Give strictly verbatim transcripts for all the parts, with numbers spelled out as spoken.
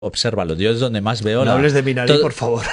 Obsérvalo, yo es donde más veo no la... hables de mi nariz, todo... por favor.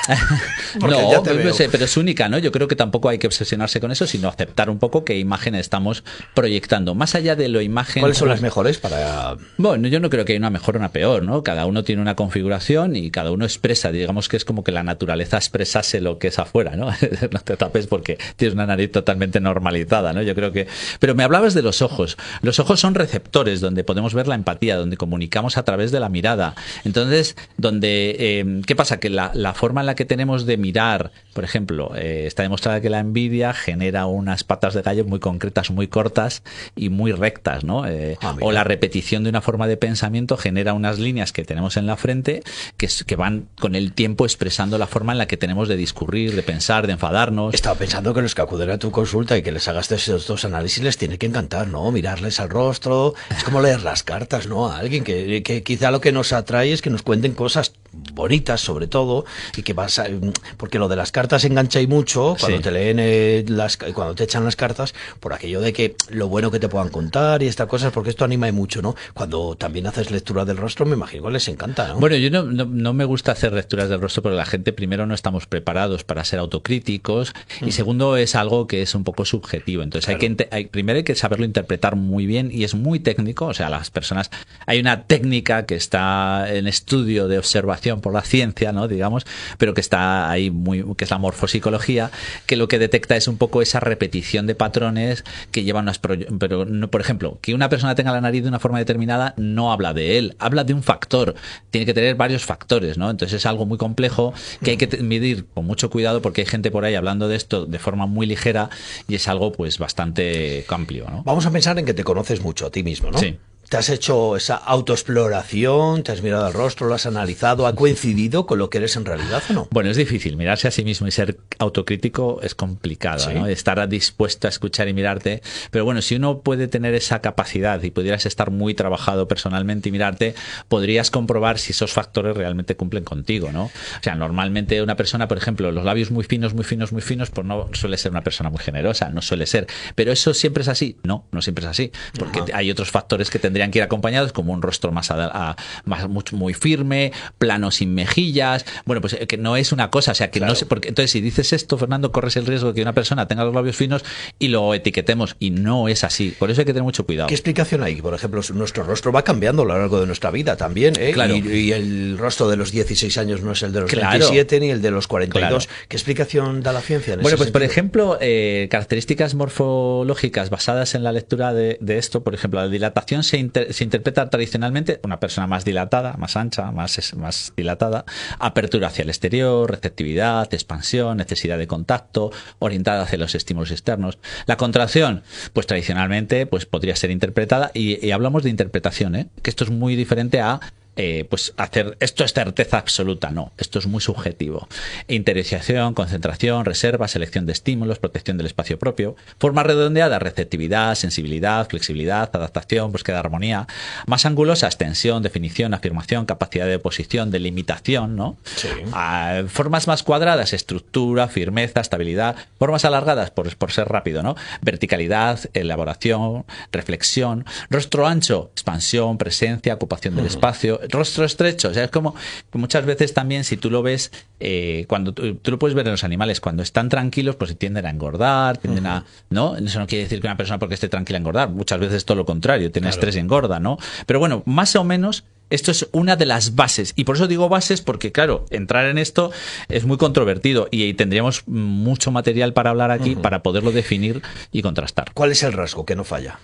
No, ya te veo. Pero es única, ¿no? Yo creo que tampoco hay que obsesionarse con eso, sino aceptar un poco qué imagen estamos proyectando. Más allá de lo imagen... ¿Cuáles son las mejores para...? Bueno, yo no creo que haya una mejor o una peor, ¿no? Cada uno tiene una configuración y cada uno expresa. Digamos que es como que la naturaleza expresase lo que es afuera, ¿no? No te tapes porque tienes una nariz totalmente normalizada, ¿no? Yo creo que... Pero me hablabas de los ojos. Los ojos son receptores donde podemos ver la empatía, donde comunicamos a través de la mirada. Entonces, donde, eh, ¿qué pasa? Que la, la forma en la que tenemos de mirar, por ejemplo, eh, está demostrada que la envidia genera unas patas de gallo muy concretas, muy cortas y muy rectas, ¿no? Eh, ah, o la repetición de una forma de pensamiento genera unas líneas que tenemos en la frente que, que van con el tiempo expresando la forma en la que tenemos de discurrir, de pensar, de enfadarnos. Estaba pensando que los que acuden a tu consulta y que les hagas esos dos análisis les tiene que encantar, ¿no? Mirarles al rostro, es como leer las cartas, ¿no? A alguien que, que quizá lo que nos atrae es que nos cuenten cosas bonitas, sobre todo, y que vas a, porque lo de las cartas engancha y mucho cuando sí. te leen eh, las, cuando te echan las cartas, por aquello de que lo bueno que te puedan contar y estas cosas, porque esto anima y mucho, ¿no? Cuando también haces lectura del rostro, me imagino que les encanta, ¿no? Bueno, yo no, no, no me gusta hacer lecturas del rostro, porque la gente, primero, no estamos preparados para ser autocríticos, mm. y segundo, es algo que es un poco subjetivo. Entonces, claro. hay que hay, primero hay que saberlo interpretar muy bien, y es muy técnico. O sea, las personas, hay una técnica que está en estudio de observación por la ciencia, ¿no? Digamos, pero que está ahí muy, que es la morfopsicología, que lo que detecta es un poco esa repetición de patrones que llevan unas pro... pero no, por ejemplo, que una persona tenga la nariz de una forma determinada no habla de él, habla de un factor, tiene que tener varios factores, ¿no? Entonces es algo muy complejo que hay que medir con mucho cuidado, porque hay gente por ahí hablando de esto de forma muy ligera y es algo pues bastante amplio, ¿no? Vamos a pensar en que te conoces mucho a ti mismo, ¿no? Sí. ¿Te has hecho esa autoexploración? ¿Te has mirado al rostro? ¿Lo has analizado? ¿Ha coincidido con lo que eres en realidad o no? Bueno, es difícil. Mirarse a sí mismo y ser autocrítico es complicado, ¿sí? ¿no? Estar dispuesto a escuchar y mirarte. Pero bueno, si uno puede tener esa capacidad y pudieras estar muy trabajado personalmente y mirarte, podrías comprobar si esos factores realmente cumplen contigo, ¿no? O sea, normalmente una persona, por ejemplo, los labios muy finos, muy finos, muy finos, pues no suele ser una persona muy generosa, no suele ser. Pero eso siempre es así. No, no siempre es así. Porque Ajá. hay otros factores que tendrían que ir acompañados, como un rostro más, a, a, más muy, muy firme, plano sin mejillas. Bueno, pues que no es una cosa, o sea, que claro. no sé, porque entonces si dices esto, Fernando, corres el riesgo de que una persona tenga los labios finos y lo etiquetemos, y no es así. Por eso hay que tener mucho cuidado. ¿Qué explicación hay? Por ejemplo, nuestro rostro va cambiando a lo largo de nuestra vida también, ¿eh? Claro. Y, y el rostro de los dieciséis años no es el de los claro. veintisiete ni el de los cuarenta y dos. Claro. ¿Qué explicación da la ciencia en Bueno, ese pues sentido? por ejemplo, eh, características morfológicas basadas en la lectura de, de esto, por ejemplo, la dilatación se, inter, se interpreta tradicionalmente una persona más dilatada, más ancha, más, más dilatada, apertura hacia el exterior, receptividad, expansión, necesidad de contacto, orientada hacia los estímulos externos. La contracción, pues tradicionalmente, pues podría ser interpretada, y, y hablamos de interpretación, ¿eh? Que esto es muy diferente a Eh, pues hacer esto es certeza absoluta, no, esto es muy subjetivo. Interiorización, concentración, reserva, selección de estímulos, protección del espacio propio. Forma redondeada, receptividad, sensibilidad, flexibilidad, adaptación, búsqueda de armonía. Más angulosa, extensión, definición, afirmación, capacidad de posición, delimitación, ¿no? Sí. Ah, formas más cuadradas, estructura, firmeza, estabilidad. Formas alargadas, por, por ser rápido, ¿no? Verticalidad, elaboración, reflexión. Rostro ancho, expansión, presencia, ocupación del uh-huh. espacio. Rostro estrecho, o sea, es como muchas veces también, si tú lo ves, eh, cuando tú, tú lo puedes ver en los animales, cuando están tranquilos, pues tienden a engordar, tienden uh-huh. a, ¿no? Eso no quiere decir que una persona porque esté tranquila engordar, muchas veces todo lo contrario, tiene claro. estrés y engorda, ¿no? Pero bueno, más o menos esto es una de las bases, y por eso digo bases, porque claro, entrar en esto es muy controvertido y tendríamos mucho material para hablar aquí uh-huh. para poderlo definir y contrastar. ¿Cuál es el rasgo que no falla?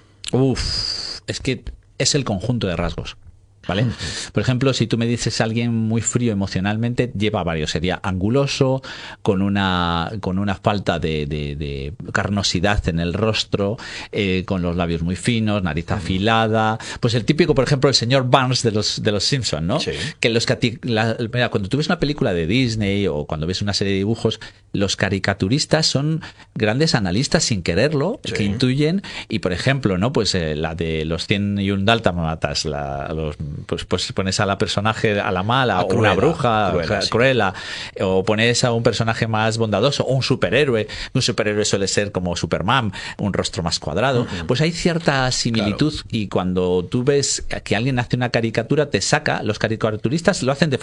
Uf, es que es el conjunto de rasgos. ¿Vale? Por ejemplo, si tú me dices a alguien muy frío emocionalmente, lleva varios. Sería anguloso, con una, con una falta de, de, de carnosidad en el rostro, eh, con los labios muy finos, nariz afilada. Pues el típico, por ejemplo, el señor Burns de los, de los Simpsons, ¿no? Sí. Que los la, mira, cuando tú ves una película de Disney o cuando ves una serie de dibujos, los caricaturistas son grandes analistas sin quererlo, sí. que intuyen. Y, por ejemplo, ¿no? Pues eh, la de los cien y un dálmatas, la, los pues, pues pones a la personaje a la mala, A o Cruella, una bruja, Cruella, o sí. Cruella, o pones a un personaje más bondadoso, o un superhéroe. Un superhéroe suele ser como Superman, un rostro más cuadrado. Uh-huh. Pues hay cierta similitud, claro. Y cuando tú ves que alguien hace una caricatura, te saca, los caricaturistas lo hacen de